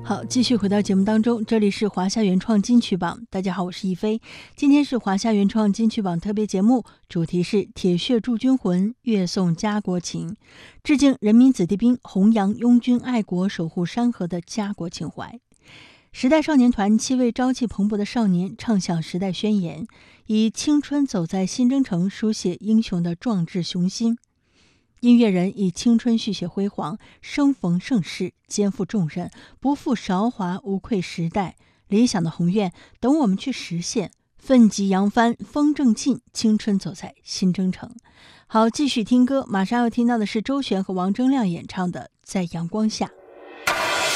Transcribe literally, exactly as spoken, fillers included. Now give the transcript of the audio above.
好，继续回到节目当中，这里是华夏原创金曲榜。大家好，我是一飞，今天是华夏原创金曲榜特别节目，主题是铁血铸军魂，乐颂家国情，致敬人民子弟兵，弘扬拥军爱国、守护山河的家国情怀。时代少年团七位朝气蓬勃的少年唱响时代宣言，以青春走在新征程，书写英雄的壮志雄心。音乐人以青春续写辉煌，生逢盛世，肩负重任，不负韶华，无愧时代。理想的宏愿等我们去实现，奋楫扬帆，风正劲，青春走在新征程。好，继续听歌，马上要听到的是周璇和王铮亮演唱的《在阳光下》。